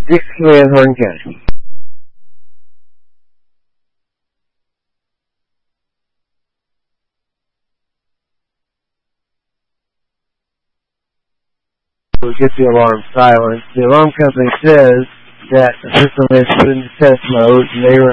Dixie Command, Hardin County. We get the alarm silent. The alarm company says that the system has put into test mode and they